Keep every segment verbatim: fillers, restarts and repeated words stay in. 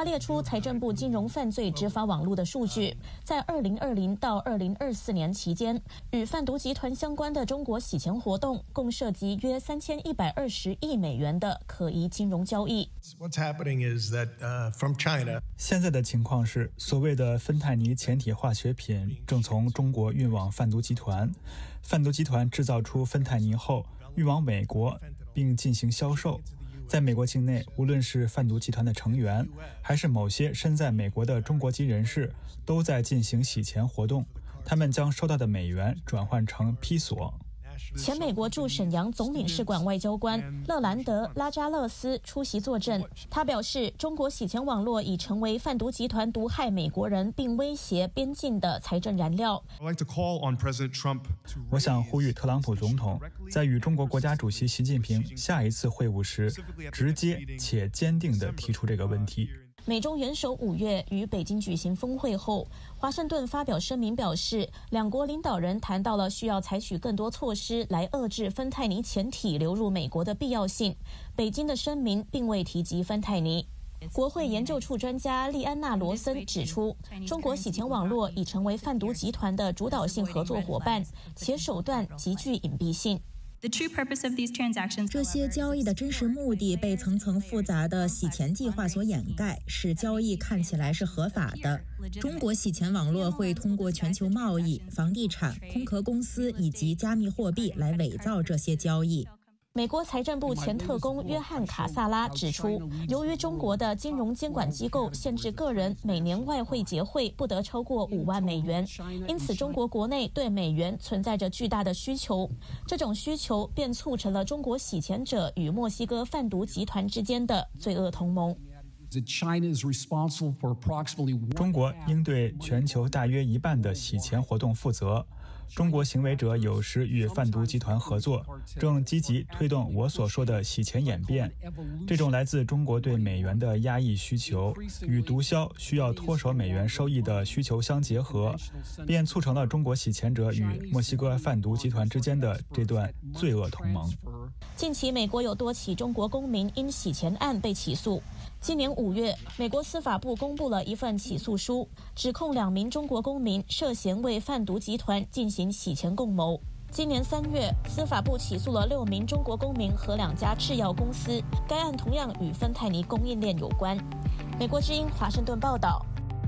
他列出财政部金融犯罪执法网络的数据，在二零二零到二零二四年期间，与贩毒集团相关的中国洗钱活动共涉及约三千一百二十亿美元的可疑金融交易。 What's happening is that, uh, from China. 现在的情况是，所谓的芬太尼前体化学品正从中国运往贩毒集团，贩毒集团制造出芬太尼后运往美国，并进行销售。在美国境内，无论是贩毒集团的成员，还是某些身在美国的中国籍人士，都在进行洗钱活动。他们将收到的美元转换成披索。 前美国驻沈阳总领事馆外交官勒兰德·拉扎勒斯出席作证，他表示，中国洗钱网络已成为贩毒集团毒害美国人并威胁边境的财政燃料。 我想呼吁特朗普总统，在与中国国家主席习近平下一次会晤时，直接且坚定地提出这个问题。 美中元首五月与北京举行峰会后，华盛顿发表声明表示，两国领导人谈到了需要采取更多措施来遏制芬太尼前体流入美国的必要性。北京的声明并未提及芬太尼。国会研究处专家利安娜·罗森指出，中国洗钱网络已成为贩毒集团的主导性合作伙伴，且手段极具隐蔽性。 这些交易的真实目的被层层复杂的洗钱计划所掩盖，使交易看起来是合法的。中国洗钱网络会通过全球贸易、房地产、空壳公司以及加密货币来伪造这些交易。 美国财政部前特工约翰·卡萨拉指出，由于中国的金融监管机构限制个人每年外汇结汇不得超过五万美元，因此中国国内对美元存在着巨大的需求。这种需求便促成了中国洗钱者与墨西哥贩毒集团之间的罪恶同盟。 中国应对全球大约一半的洗钱活动负责。中国行为者有时与贩毒集团合作，正积极推动我所说的洗钱演变。这种来自中国对美元的压抑需求，与毒枭需要脱手美元收益的需求相结合，便促成了中国洗钱者与墨西哥贩毒集团之间的这段罪恶同盟。 近期，美国有多起中国公民因洗钱案被起诉。今年五月，美国司法部公布了一份起诉书，指控两名中国公民涉嫌为贩毒集团进行洗钱共谋。今年三月，司法部起诉了六名中国公民和两家制药公司，该案同样与芬太尼供应链有关。美国之音华盛顿报道。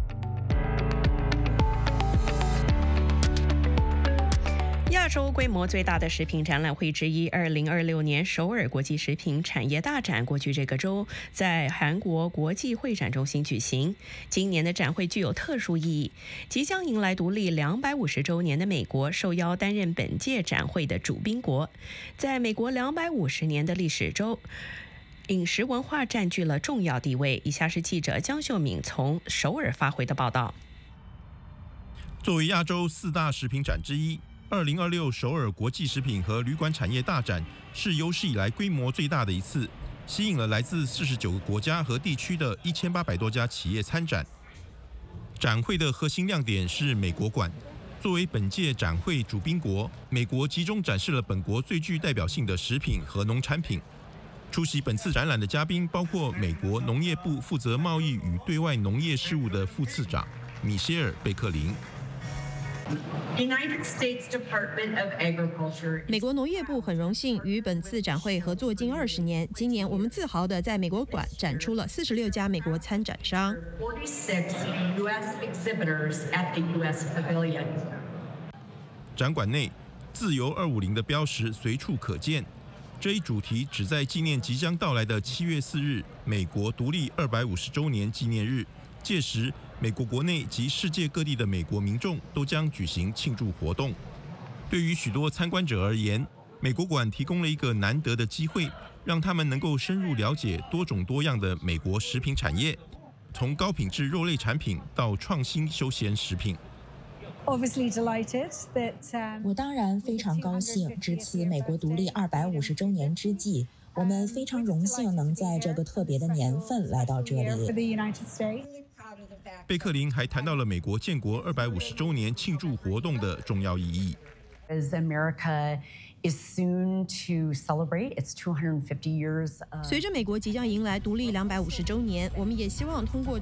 亚洲规模最大的食品展览会之一，二零二六年首尔国际食品产业大展，过去这个周在韩国国际会展中心举行。今年的展会具有特殊意义，即将迎来独立两百五十周年的美国受邀担任本届展会的主宾国。在美国两百五十年的历史中，饮食文化占据了重要地位。以下是记者江秀敏从首尔发回的报道。 作为亚洲四大食品展之一，二零二六首尔国际食品和旅馆产业大展是有史以来规模最大的一次，吸引了来自四十九个国家和地区的一千八百多家企业参展。展会的核心亮点是美国馆。作为本届展会主宾国，美国集中展示了本国最具代表性的食品和农产品。出席本次展览的嘉宾包括美国农业部负责贸易与对外农业事务的副次长米歇尔·贝克林。 美国农业部很荣幸与本次展会合作近二十年。今年我们自豪地在美国馆展出了四十六家美国参展商。 展馆内，自由二五零的标识随处可见。这一主题旨在纪念即将到来的七月四日，美国独立二百五十周年纪念日。届时，美国国内及世界各地的美国民众都将举行庆祝活动。对于许多参观者而言，美国馆提供了一个难得的机会，让他们能够深入了解多种多样的美国食品产业，从高品质肉类产品到创新休闲食品。 我当然非常高兴，值此美国独立二百五十周年之际，我们非常荣幸能在这个特别的年份来到这里。 贝克林还谈到了美国建国二百五十周年庆祝活动的重要意义。 随着美国即将迎来独立两百五十周年，我们也希望通过